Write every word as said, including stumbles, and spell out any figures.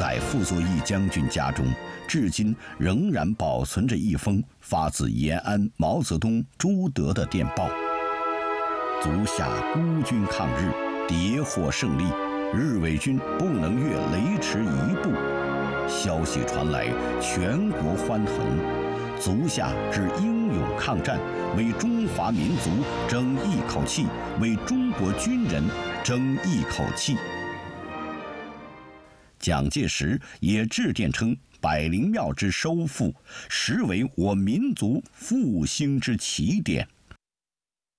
在傅作义将军家中，至今仍然保存着一封发自延安毛泽东、朱德的电报：足下孤军抗日，迭获胜利，日伪军不能越雷池一步。消息传来，全国欢腾。足下之英勇抗战，为中华民族争一口气，为中国军人争一口气。蒋介石也致电称，百灵庙之收复，实为我民族复兴之起点。